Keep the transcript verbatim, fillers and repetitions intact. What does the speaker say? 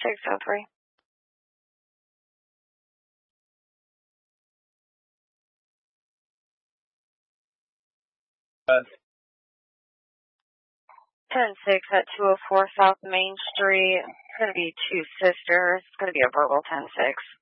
six oh three. Uh, ten six at two oh four South Main Street. It's going to be two sisters. It's going to be a verbal ten six.